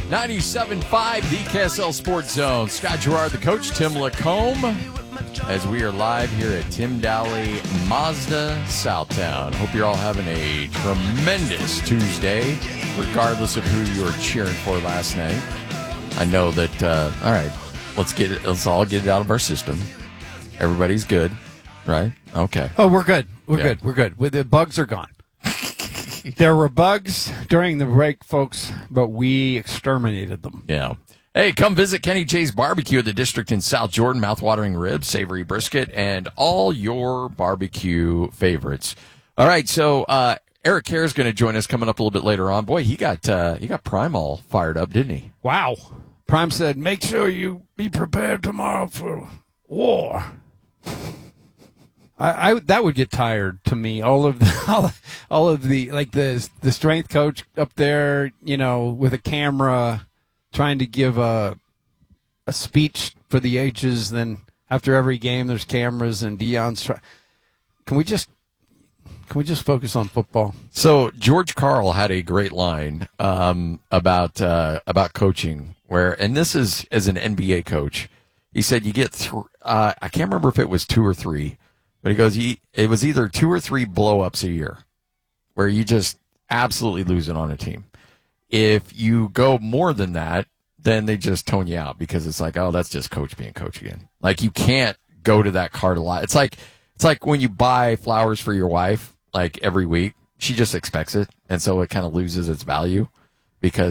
97.5, the KSL Sports Zone. Scott Gerard, the coach, Tim Lacombe, as we are live here at Tim Dowley Mazda Southtown. Hope you're all having a tremendous Tuesday, regardless of who you were cheering for last night. I know that, all right, let's all get it out of our system. Everybody's good, right? Okay. Oh, we're good. We're good. The bugs are gone. There were bugs during the break, folks, but we exterminated them. Yeah. Hey, come visit Kenny J's Barbecue at the District in South Jordan. Mouth-watering ribs, savory brisket, and all your barbecue favorites. All right, so Eric Kerr is going to join us coming up a little bit later on. Boy, he got Prime all fired up, didn't he? Wow. Prime said, make sure you be prepared tomorrow for war. I that would get tired to me. All of the like the strength coach up there, with a camera trying to give a speech for the ages. Then after every game, there's cameras and Deion's. Can we just focus on football? So George Karl had a great line about coaching, and this is as an NBA coach. He said you get I can't remember if it was 2 or 3. But he goes, it was either 2 or 3 blow-ups a year where you just absolutely lose it on a team. If you go more than that, then they just tone you out because it's like, oh, that's just coach being coach again. Like, you can't go to that card a lot. It's like when you buy flowers for your wife, like, every week. She just expects it, and so it kind of loses its value because